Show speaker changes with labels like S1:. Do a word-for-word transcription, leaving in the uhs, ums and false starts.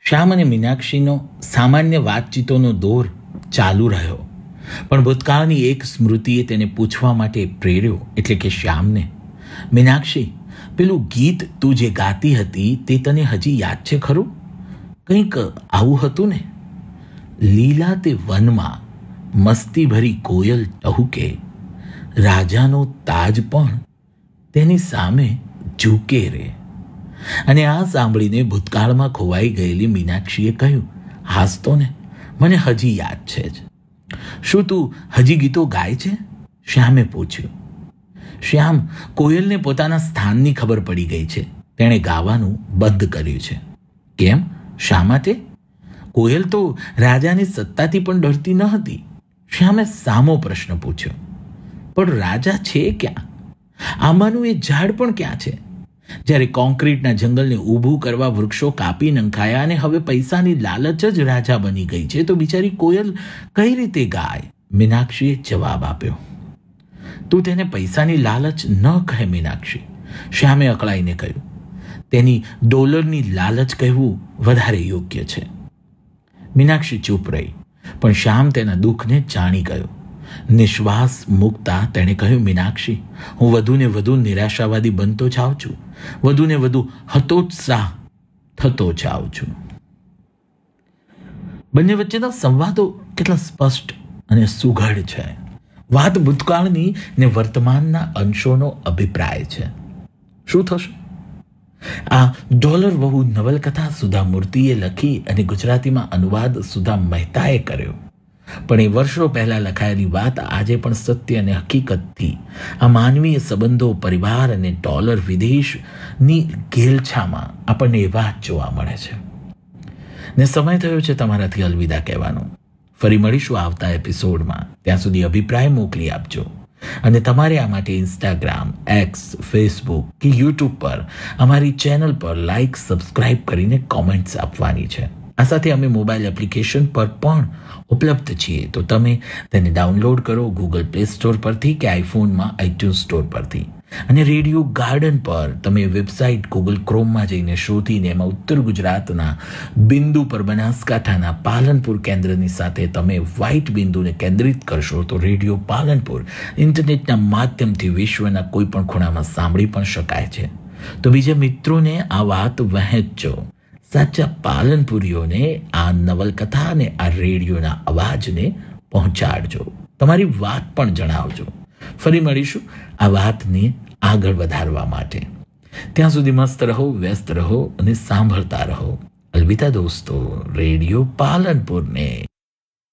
S1: શ્યામ અને મીનાક્ષીનો સામાન્ય વાતચીતોનો દોર ચાલુ રહ્યો, પણ ભૂતકાળની એક સ્મૃતિએ તેને પૂછવા માટે પ્રેર્યો, એટલે કે શ્યામને, મીનાક્ષી, પેલું ગીત તું જે ગાતી હતી તે તને હજી યાદ છે ખરું? કંઈક આવું હતું ને, લીલા તે વનમાં મસ્તી ભરી કોયલ ટહુકે, રાજાનો તાજ પણ તેની સામે ઝૂકે રે. અને આ સાંભળીને ભૂતકાળમાં ખોવાઈ ગયેલી મીનાક્ષીએ કહ્યું, હાસતો ને, મને હજી યાદ છે જ. શું તું હજી ગીતો ગાય છે? શ્યામે પૂછ્યું. શ્યામ, કોયલને પોતાના સ્થાનની ખબર પડી ગઈ છે. તેણે ગાવાનું બંધ કર્યું છે. કેમ? શા માટે? કોયલ તો રાજાની સત્તાથી પણ ડરતી ન હતી. શ્યામે સામો પ્રશ્ન પૂછ્યો. પણ રાજા છે ક્યાં? આંબાનું એ ઝાડ પણ ક્યાં છે? જ્યારે કોન્ક્રીટના જંગલને ઊભું કરવા વૃક્ષો કાપી નંખાયા અને હવે પૈસાની લાલચ જ રાજા બની ગઈ છે, તો બિચારી કોયલ કઈ રીતે ગાય? મીનાક્ષીએ જવાબ આપ્યો. તું તેને પૈસાની લાલચ ન કહે મીનાક્ષી, શ્યામે અકળાઈને કહ્યું. તેની ડોલરની લાલચ કહેવું વધારે યોગ્ય છે. મીનાક્ષી ચૂપ રહી, પણ શ્યામ તેના દુઃખને જાણી ગયો. નિશ્વાસ મૂકતા તેણે કહ્યું, મીનાક્ષી, હું વધુને વધુ નિરાશાવાદી બનતો જાઉં છું, વધુને વધુ હતોત્સાહ થતો જાઉં છું. બંને વચ્ચેના સંવાદો કેટલા સ્પષ્ટ અને સુઘડ છે. વાત ભૂતકાળની ને વર્તમાનના અંશોનો અભિપ્રાય છે. શું થશે? આ ડોલર વહુ નવલકથા સુધા મૂર્તિએ લખી અને ગુજરાતીમાં અનુવાદ સુધા મહેતાએ કર્યો. પણ એ વર્ષો પહેલા લખાયેલી વાત આજે પણ સત્ય અને હકીકતથી આ માનવીય સંબંધો, પરિવાર અને ડોલર વિદેશની ઘેલછામાં આપણને એવા જ જોવા મળે છે. ને સમય થયો છે તમારાથી અલવિદા કહેવાનો. ફરી મળીશું આવતા એપિસોડમાં. ત્યાં સુધી અભિપ્રાય મોકલી આપજો. અને તમારે આ માટે ઇન્સ્ટાગ્રામ, એક્સ, ફેસબુક કે યુટ્યુબ પર અમારી ચેનલ પર લાઇક, સબસ્ક્રાઇબ કરીને કોમેન્ટ્સ આપવાની છે. આ સાથે અમે મોબાઈલ એપ્લિકેશન પર પણ ઉપલબ્ધ છીએ, તો તમે તેને ડાઉનલોડ કરો ગૂગલ પ્લે સ્ટોર પરથી કે આઈફોનમાં આઈટ્યુન સ્ટોર પરથી. અને રેડિયો ગાર્ડન પર તમે વેબસાઇટ ગૂગલ ક્રોમમાં જઈને શોધીને એમાં ઉત્તર ગુજરાતના બિંદુ પર બનાસકાંઠાના પાલનપુર કેન્દ્રની સાથે તમે વ્હાઇટ બિંદુને કેન્દ્રિત કરશો તો રેડિયો પાલનપુર ઇન્ટરનેટના માધ્યમથી વિશ્વના કોઈ પણ ખૂણામાં સાંભળી પણ શકાય છે. તો બીજા મિત્રોને આ વાત વહેંચજો. સાચા પાલનપુરીઓને આ નવલકથા અને આ રેડિયોના અવાજને પહોંચાડજો. તમારી વાત પણ જણાવજો. ફરી મળીશું આ વાતને આગળ વધારવા માટે. ત્યાં સુધી મસ્ત રહો, વ્યસ્ત રહો અને સાંભળતા રહો. અલવિદા દોસ્તો, રેડિયો પાલનપુરને.